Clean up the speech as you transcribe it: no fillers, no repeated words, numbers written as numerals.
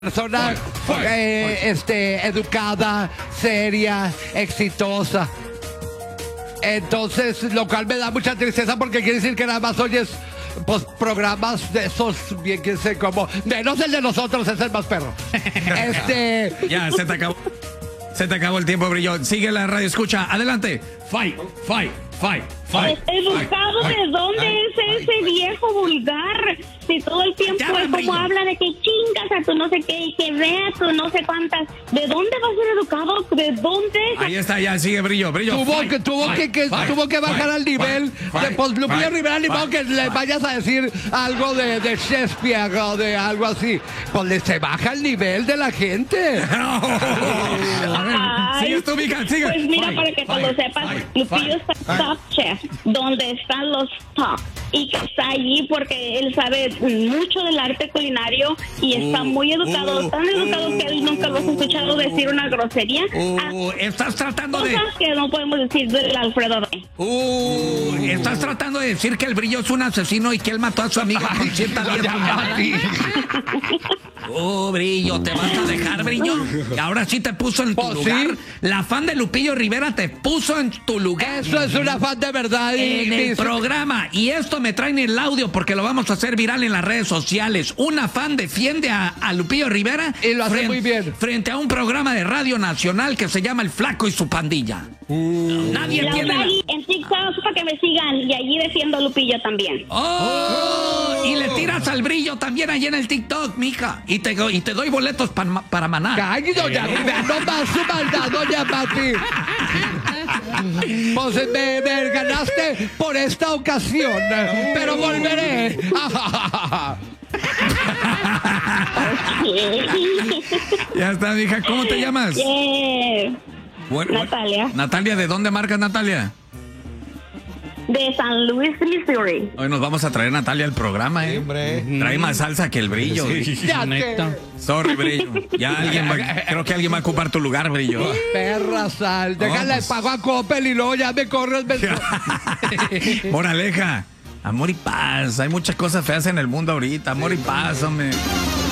Persona educada, seria, exitosa. Entonces, lo cual me da mucha tristeza porque quiere decir que nada más oyes pues, programas de esos, bien que sé cómo. Menos el de nosotros, es el más perro. Ya, se te acabó. Se te acabó el tiempo, Brillo. Sigue la radio, escucha. Adelante. Fight. Educado, ¿de dónde es ese viejo vulgar? Si todo el tiempo es como habla de que chingas a tu no sé qué y que vea tu no sé cuántas. ¿De dónde va a ser educado? ¿De dónde? Ahí está, ya sigue Brillo. Tuvo que bajar al nivel de pues, Lupillo Rivera, ni modo que le vayas a decir algo de Shakespeare o de algo así. Pues se baja el nivel de la gente. Sigue tú, Mica, sigue. Pues mira, para que te lo sepas, Lupillo está top chef, donde están los top. Y que está allí porque él sabe mucho del arte culinario y está muy educado, tan educado que él nunca lo has escuchado decir una grosería. Estás tratando de... Cosas que no podemos decir del Alfredo D. Estás tratando de decir que el Brillo es un asesino y que él mató a su amiga con cierta Brillo, ¿te vas a dejar, Brillo? Y ahora sí te puso en tu lugar. ¿Sí? La fan de Lupillo Rivera te puso en tu lugar. Eso es una fan de verdad. En el programa. Y esto me traen el audio porque lo vamos a hacer viral en las redes sociales. Una fan defiende a Lupillo Rivera. Y lo hace muy bien. Frente a un programa de Radio Nacional que se llama El Flaco y su Pandilla. Nadie tiene... En TikTok para que me sigan y allí defiendo a Lupillo también. Y le tiras al Brillo también allí en el TikTok, mija. Y te doy boletos para Maná. ¡Ay, doña Rivera! ¡No más su maldad, doña Pati! Pues me ganaste por esta ocasión, pero volveré. Ya está, mija. ¿Cómo te llamas? Natalia. Natalia, ¿de dónde marcas, Natalia? De San Luis, Missouri. Hoy nos vamos a traer a Natalia al programa, ¿eh? Hombre. Trae más salsa que el Brillo. Sí, ya neta. Sorry, Brillo. Ya creo que alguien va a ocupar tu lugar, Brillo. Perra sal. Déjale el pago a Coppel y luego ya me corres. Moraleja. Amor y paz. Hay muchas cosas feas en el mundo ahorita. Amor y paz, hombre.